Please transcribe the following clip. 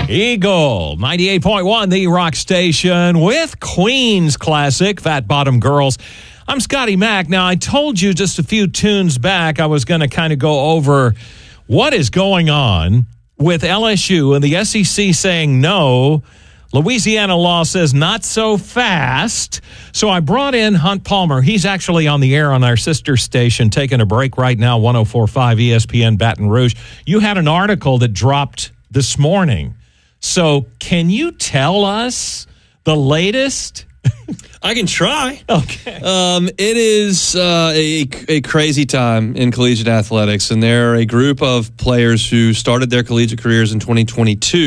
Eagle 98.1, the rock station with Queen's classic, Fat Bottom Girls. I'm Scotty Mack. Now, I told you just a few tunes back I was going to kind of go over what is going on with LSU and the SEC saying no. Louisiana law says not so fast. So I brought in Hunt Palmer. He's actually on the air on our sister station, taking a break right now, 104.5 ESPN Baton Rouge. You had an article that dropped this morning. So can you tell us the latest? I can try. Okay. It is a crazy time in collegiate athletics, and there are a group of players who started their collegiate careers in 2022